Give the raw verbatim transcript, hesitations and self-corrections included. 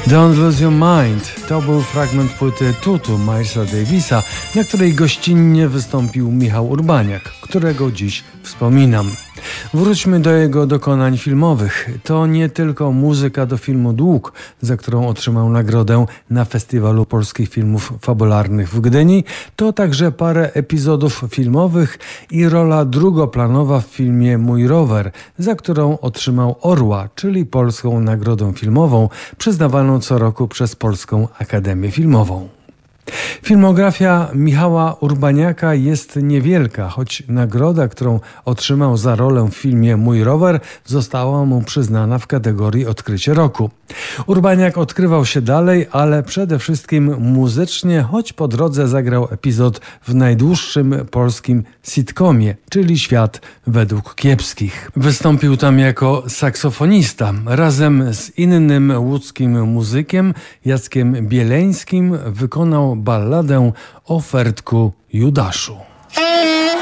Don't Lose Your Mind to był fragment płyty Tutu Milesa Davisa, na której gościnnie wystąpił Michał Urbaniak, którego dziś wspominam. Wróćmy do jego dokonań filmowych. To nie tylko muzyka do filmu Dług, za którą otrzymał nagrodę na Festiwalu Polskich Filmów Fabularnych w Gdyni, to także parę epizodów filmowych i rola drugoplanowa w filmie Mój rower, za którą otrzymał Orła, czyli polską nagrodę filmową, przyznawaną co roku przez Polską Akademię Filmową. Filmografia Michała Urbaniaka jest niewielka, choć nagroda, którą otrzymał za rolę w filmie Mój rower, została mu przyznana w kategorii Odkrycie roku. Urbaniak odkrywał się dalej, ale przede wszystkim muzycznie, choć po drodze zagrał epizod w najdłuższym polskim sitcomie, czyli Świat według kiepskich. Wystąpił tam jako saksofonista. Razem z innym łódzkim muzykiem, Jackiem Bieleńskim, wykonał balladę o Fertku Judaszu.